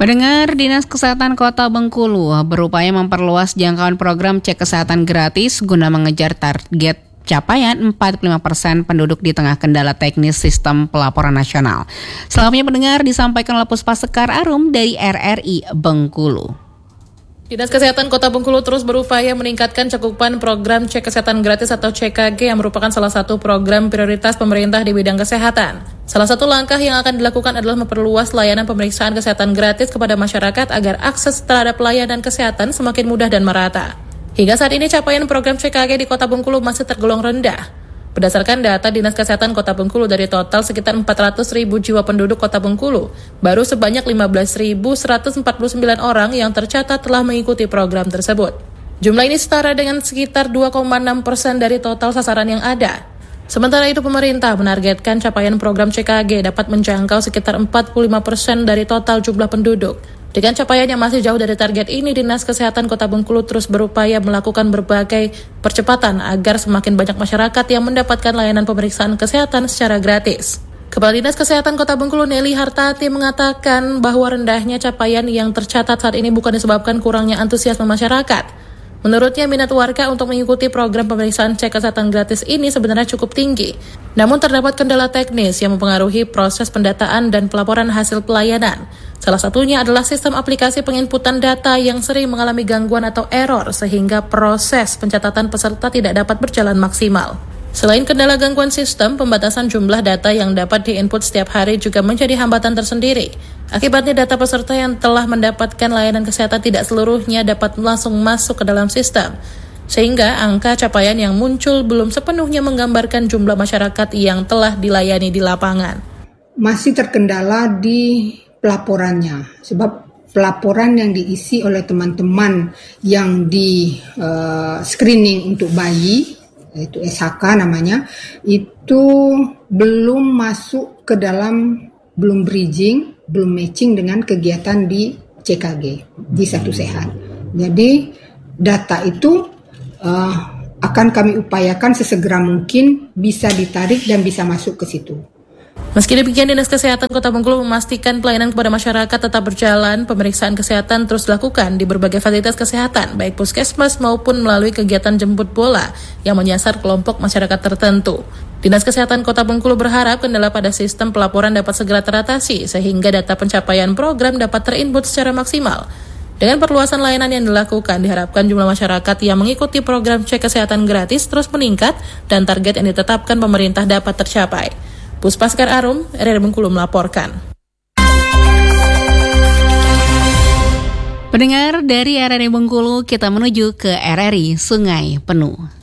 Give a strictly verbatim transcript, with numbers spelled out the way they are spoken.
Pendengar, Dinas Kesehatan Kota Bengkulu berupaya memperluas jangkauan program cek kesehatan gratis guna mengejar target capaian empat puluh lima persen penduduk di tengah kendala teknis sistem pelaporan nasional. Selengkapnya pendengar disampaikan oleh Puspa Sekar Arum dari R R I Bengkulu. Dinas Kesehatan Kota Bengkulu terus berupaya meningkatkan cakupan program cek kesehatan gratis atau C K G yang merupakan salah satu program prioritas pemerintah di bidang kesehatan. Salah satu langkah yang akan dilakukan adalah memperluas layanan pemeriksaan kesehatan gratis kepada masyarakat agar akses terhadap layanan kesehatan semakin mudah dan merata. Hingga saat ini capaian program C K G di Kota Bengkulu masih tergolong rendah. Berdasarkan data Dinas Kesehatan Kota Bengkulu, dari total sekitar empat ratus ribu jiwa penduduk Kota Bengkulu, baru sebanyak lima belas ribu seratus empat puluh sembilan orang yang tercatat telah mengikuti program tersebut. Jumlah ini setara dengan sekitar dua koma enam persen dari total sasaran yang ada. Sementara itu, pemerintah menargetkan capaian program C K G dapat menjangkau sekitar empat puluh lima persen dari total jumlah penduduk. Dengan capaian yang masih jauh dari target ini, Dinas Kesehatan Kota Bengkulu terus berupaya melakukan berbagai percepatan agar semakin banyak masyarakat yang mendapatkan layanan pemeriksaan kesehatan secara gratis. Kepala Dinas Kesehatan Kota Bengkulu Nelly Hartati mengatakan bahwa rendahnya capaian yang tercatat saat ini bukan disebabkan kurangnya antusiasme masyarakat. Menurutnya, minat warga untuk mengikuti program pemeriksaan cek kesehatan gratis ini sebenarnya cukup tinggi. Namun terdapat kendala teknis yang mempengaruhi proses pendataan dan pelaporan hasil pelayanan. Salah satunya adalah sistem aplikasi penginputan data yang sering mengalami gangguan atau error sehingga proses pencatatan peserta tidak dapat berjalan maksimal. Selain kendala gangguan sistem, pembatasan jumlah data yang dapat diinput setiap hari juga menjadi hambatan tersendiri. Akibatnya data peserta yang telah mendapatkan layanan kesehatan tidak seluruhnya dapat langsung masuk ke dalam sistem. Sehingga angka capaian yang muncul belum sepenuhnya menggambarkan jumlah masyarakat yang telah dilayani di lapangan. Masih terkendala di pelaporannya, sebab pelaporan yang diisi oleh teman-teman yang di uh, screening untuk bayi, yaitu S H K namanya, itu belum masuk ke dalam, belum bridging, belum matching dengan kegiatan di C K G, di Satu Sehat. Jadi data itu uh, akan kami upayakan sesegera mungkin bisa ditarik dan bisa masuk ke situ. Meski demikian, Dinas Kesehatan Kota Bengkulu memastikan pelayanan kepada masyarakat tetap berjalan. Pemeriksaan kesehatan terus dilakukan di berbagai fasilitas kesehatan, baik puskesmas maupun melalui kegiatan jemput bola yang menyasar kelompok masyarakat tertentu. Dinas Kesehatan Kota Bengkulu berharap kendala pada sistem pelaporan dapat segera teratasi sehingga data pencapaian program dapat terinput secara maksimal. Dengan perluasan layanan yang dilakukan, diharapkan jumlah masyarakat yang mengikuti program cek kesehatan gratis terus meningkat dan target yang ditetapkan pemerintah dapat tercapai. Puspa Sekar Arum, R R I Bengkulu melaporkan. Pendengar, dari R R I Bengkulu kita menuju ke R R I Sungai Penuh.